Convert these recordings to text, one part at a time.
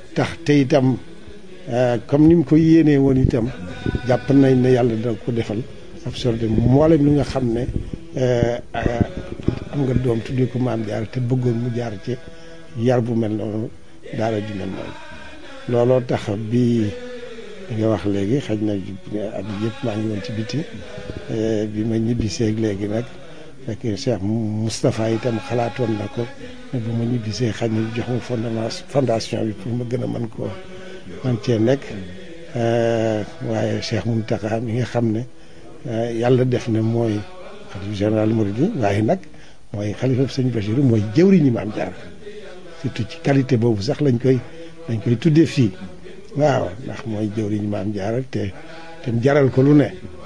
tax te itam comme ni mu ko yéenee woon itam jàpp nañ ne yàlla dina ko defal absorbé mboolem li nga xam ne am nga doom tuddee ko Maam Jaara te bëggoon mu jaar ci yar bu mel noonu daara ju mel noonu looloo tax bi nga wax léegi xaj na at yëpp maa ngi woon ci biti bi ma ñibbiseeg léegi nag fekk Cheikh Moustapha itam xalaatoon na ko ne bu ma ñibbisee xaj na jox ma fondation bi pour ma gën a mën koo man cee nekk waaye Cheikh Mountakha mi nga xam ne yàlla def na mooy xalifa général Mouride waaye nag mooy xalifa sëñ Bachirou mooy jëwriñu Maam Jaara surtout ci qualité boobu sax lañ koy tuddee fii waaw ndax mooy jëwriñu Maam Jaara te mu jaral ko lu ne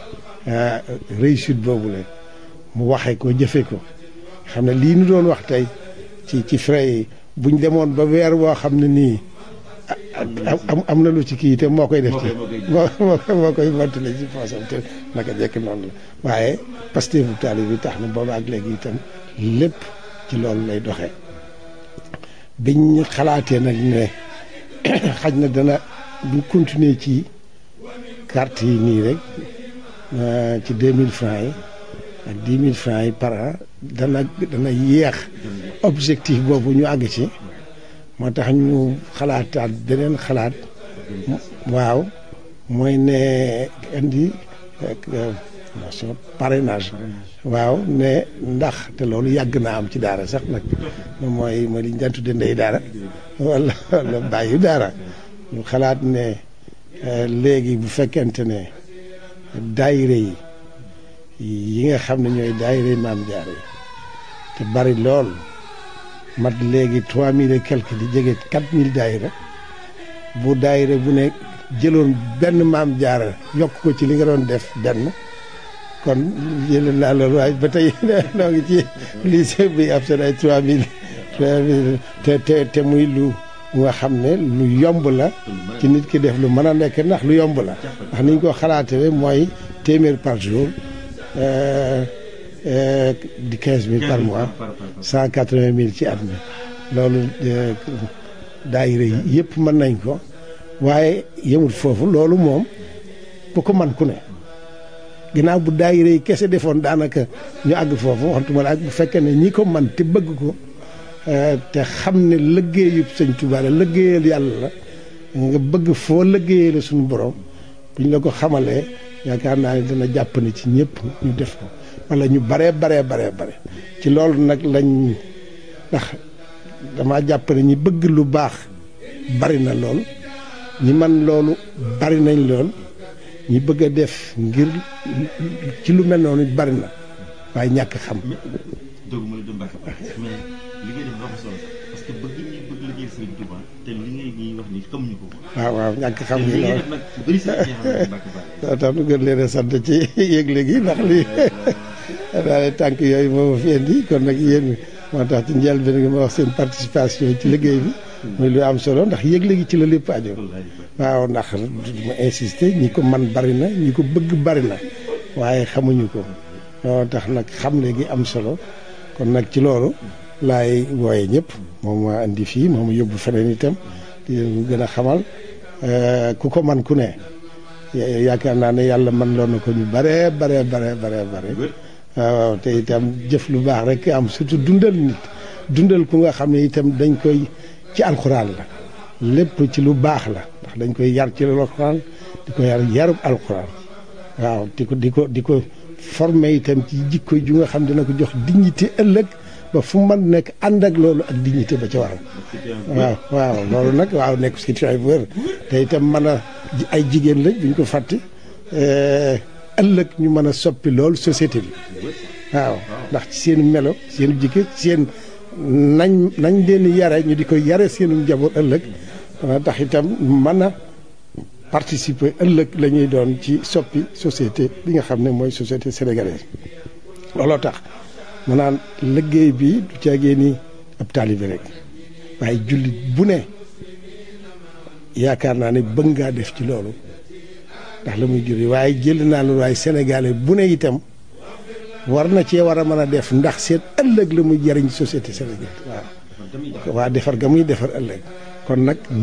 réussite boobu la mu waxee ko jëfee ko xam ne lii nu doon wax tey ci frais yi buñ demoon ba weer woo xam ne nii am na lu ci kii te moo koy def ci moo koy mottali ci poosam te naka jekk noonu la waaye Pastef bu taali bi tax na booba ak léegi itam lépp ci loolu lay doxee biñ xalaatee nag ne xaj na dana bu continuer ci carte yi nii rek ci 2000 francs yi ak 10 000 francs yi par an dana yéex objectif boobu ñu àgg ci moo tax ñu xalaataat beneen xalaat waaw mooy ne indi parrainage waaw ne ndax te loolu yàgg naa am ci daara sax nag mooy li ñu daan tudde ndey daara wala bàyyi daara ñu xalaat ne léegi bu fekkente ne daayire yi nga xam ne ñooy daayire Maam Jaara yi te bari lool mat léegi 3000 et quelque di jege 4000 daayira bu daayira bu ne jëloon benn Maam Jaara yokk ko ci li nga doon def benn kon jëlee naa loolu waaye ba tey noo ngi ci lycée bi ab seen ay 3000 te muy lu nga xam ne lu yomb la ci nit ki def lu mën a nekk ndax lu yomb la ndax niñ ko xalaatee mooy téeméer par jour di 15000 par mois 180000 ci at mi loolu daayira yi yëpp mën nañ ko waaye yemut foofu loolu moom bu ko man ku ne ginnaaw bu daayira yi kese defoon daanaka ñu àgg foofu waxantuma la ak bu fekkee ne ñi ko man te bëgg ko te xam ne liggéeyub Sëñ Tuubaa la liggéeyal yàlla la nga bëgg foo liggéeyee la suñu borom buñ la ko xamalee yaakaar naa ne dana jàpp ne ci ñëpp ñu def ko wala ñu bare ci loolu nag lañ ndax dama jàpp ne ñi bëgg lu baax bari na lool ñi man loolu bari nañ lool ñi bëgg a def ngir ci lu mel noonu bari na waaye ñàkk xam. doguma la du Mbàkke mais li ngay def dafa solo parce que bëgg ñi bëgg liggéey Sëriñ Tuubaa te li ngay wax ni xamuñu ko. waaw ñàkk xam nga loolu nag bëri sa ñi Mbàkke Bari tax nu gën leen a sant ci yëgle gi ndax lii daal tànk yooyu moo ma fi indi kon nag yéen moo tax ci njëlbéen gi ma wax seen participation ci liggéey bi muy lu am solo ndax yëgle gi ci la lépp aju waaw ndax ma insister ñi ko man bari na ñi ko bëgg bari na waaye xamuñu ko moo tax nag xam léegi am solo kon nag ci loolu laay wooye ñëpp moom ma indi fii moom yóbbu feneen itam di gën a xamal ku ko man ku ne yaakaar naa ne yàlla man loon na ko ñu bare waaw te itam jëf lu baax rek am surtout dundal ku nga xam ne itam dañ koy ci alxuraan la lépp ci lu baax la ndax dañ koy yar ci alxuraan di ko yarub alxuraan waaw di ko formé itam ci jikko ju nga xam dina ko jox dignité ëllëg ba fu mu mën nekk ànd ak loolu ak dignité ba ca waral waaw loolu nag waaw nekk situation bu wér te itam mën a ay jigéen lañ buñ ko fàtte ëllëg ñu mën a soppi loolu société bi waaw ndax ci seen melo seen jikko seen nañ leen yare ñu di ko yare seenu njaboot ëllëg dana tax itam mën a participer ëllëg la ñuy doon ci soppi société bi nga xam ne mooy société sénégalaise looloo tax ma naan liggéey bi du caagee ni ab taalibe rek waaye jullit bu ne yaakaar naa ne bëgg ngaa def ci loolu ndax la muy juri waaye jël naa loolu waaye sénégalais bu ne itam war na cee war a mën a def ndax seen ëllëg la muy jariñ société sénégalaise waaw defar ga muy defar ëllëg kon nag